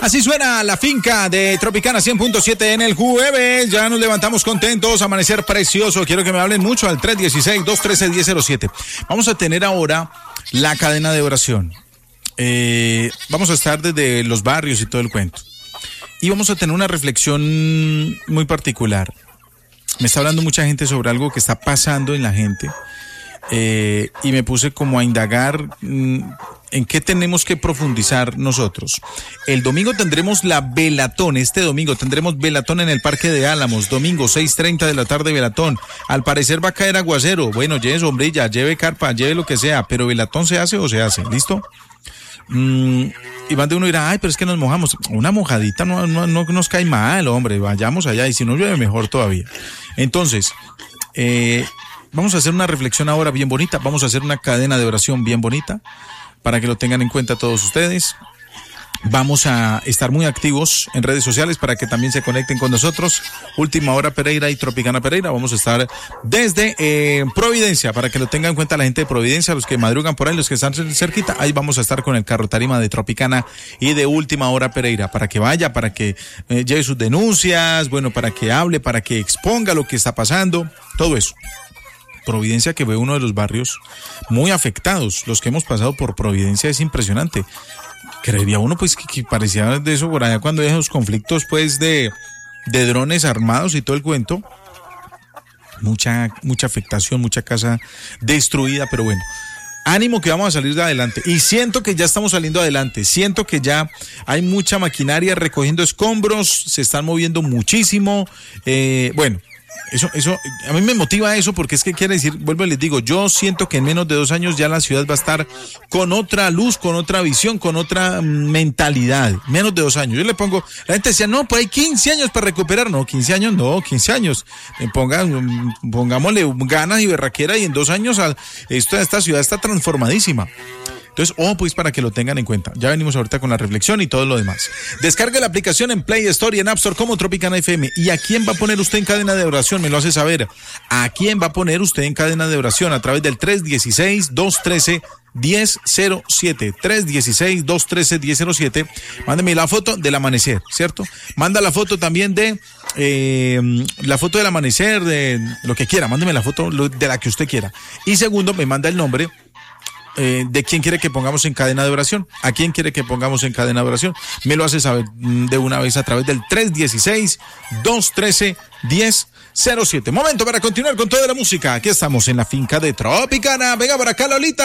Así suena la finca de Tropicana 100.7 en el jueves. Ya nos levantamos contentos, amanecer precioso. Quiero que me hablen mucho al 316-213-1007. Vamos a tener ahora la cadena de oración. Vamos a estar desde los barrios y todo el cuento. Y vamos a tener una reflexión muy particular. Me está hablando mucha gente sobre algo que está pasando en la gente. Y me puse como a indagar en qué tenemos que profundizar nosotros. El domingo tendremos la velatón, este domingo tendremos velatón en el Parque de Álamos, domingo 6:30 de la tarde velatón. Al parecer va a caer aguacero, bueno, lleve sombrilla, lleve carpa, lleve lo que sea, pero velatón se hace o se hace, ¿listo? Y más de uno dirá, ay, pero es que nos mojamos. Una mojadita no nos cae mal, hombre, vayamos allá y si no llueve mejor todavía. Entonces, vamos a hacer una reflexión ahora bien bonita, vamos a hacer una cadena de oración bien bonita para que lo tengan en cuenta todos ustedes. Vamos a estar muy activos en redes sociales para que también se conecten con nosotros. Última Hora Pereira y Tropicana Pereira. Vamos a estar desde Providencia, para que lo tengan en cuenta la gente de Providencia, los que madrugan por ahí, los que están cerquita. Ahí vamos a estar con el carro tarima de Tropicana y de Última Hora Pereira, para que vaya, para que lleve sus denuncias, bueno, para que hable, para que exponga lo que está pasando, todo eso. Providencia, que fue uno de los barrios muy afectados. Los que hemos pasado por Providencia es impresionante. Creería uno pues que parecía de eso por allá cuando hay esos conflictos pues de drones armados y todo el cuento. Mucha afectación, mucha casa destruida, pero bueno. Ánimo que vamos a salir de adelante. Y siento que ya estamos saliendo adelante. Siento que ya hay mucha maquinaria recogiendo escombros, se están moviendo muchísimo. Bueno. Eso, a mí me motiva eso, porque es que quiere decir, vuelvo y les digo, yo siento que en menos de 2 años ya la ciudad va a estar con otra luz, con otra visión, con otra mentalidad. Menos de 2 años. Yo le pongo, la gente decía, no, pues hay 15 años para recuperar. No, 15 años, no, 15 años. Pongámosle ganas y berraquera y en 2 años esta ciudad está transformadísima. Entonces, pues para que lo tengan en cuenta. Ya venimos ahorita con la reflexión y todo lo demás. Descargue la aplicación en Play Store y en App Store como Tropicana FM. ¿Y a quién va a poner usted en cadena de oración? Me lo hace saber. ¿A quién va a poner usted en cadena de oración? A través del 316-213-1007. 316-213-1007. Mándeme la foto del amanecer, ¿cierto? Manda la foto también de la foto del amanecer, de lo que quiera. Mándeme la foto de la que usted quiera. Y segundo, me manda el nombre de quién quiere que pongamos en cadena de oración. ¿A quién quiere que pongamos en cadena de oración? Me lo hace saber de una vez a través del 316-213-1007. Momento para continuar con toda la música. Aquí estamos en la finca de Tropicana. Venga para acá, Lolita.